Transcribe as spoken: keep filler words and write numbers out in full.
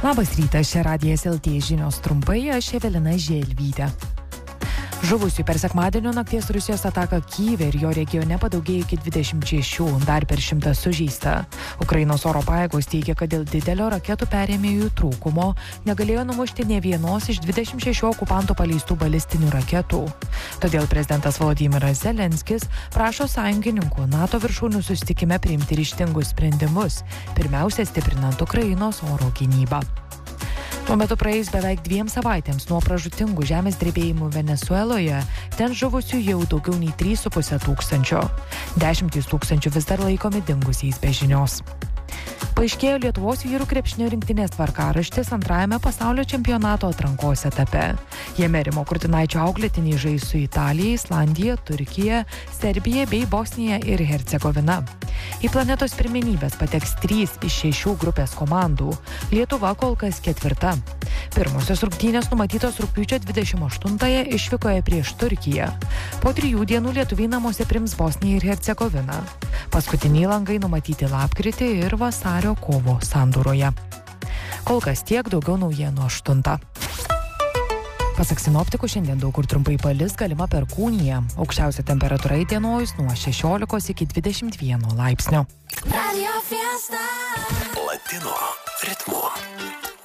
Labas rytas, čia Radijas L T žinios trumpai, aš Evelina Želvytė. Žuvusių per sekmadienio nakties Rusijos ataką Kyjive ir jo regione padaugėjo iki dvidešimt šešių, dar per šimtą sužeista. Ukrainos oro pajėgos teigia, kad dėl didelio raketų perėmėjų trūkumo negalėjo numušti nė vienos iš dvidešimt šešių okupantų paleistų balistinių raketų. Todėl prezidentas Volodymyras Zelenskis prašo sąjungininkų NATO viršūnių susitikime priimti ryžtingus sprendimus, pirmiausia stiprinant Ukrainos oro gynybą. Tuo metu praėjus beveik dviem savaitėms nuo pražūtingų žemės drebėjimų Venesueloje, ten žuvusių jau daugiau nei trys su puse tūkstančio. Dešimtys tūkstančių vis dar laikomi dingusiais be žinios. Paaiškėjo Lietuvos vyrų krepšinio rinktinės tvarkaraštis antrajame pasaulio čempionato atrankos etape. Jame Rimo Kurtinaičio auklėtiniai žais su Italija, Islandija, Turkija, Serbija bei Bosnija ir Hercegovina. Į planetos pirmenybės pateks trys iš šešių grupės komandų. Lietuva kol kas ketvirta. Pirmosios rungtynės numatytos rugpjūčio dvidešimt aštuntąją išvykoje prieš Turkiją. Po trijų dienų lietuviai namuose priims Bosniją ir Hercegoviną. Paskutiniai langai numatyti lapkritį ir vasario kovo sandūroje. Kol kas tiek, daugiau naujienų aštuntą. Pasak sinoptikų, šiandien daug kur trumpai palis, galima perkūnija. Aukščiausia temperatūra įdienojus nuo šešiolikos iki dvidešimt vieno laipsnio. Latino ritmu.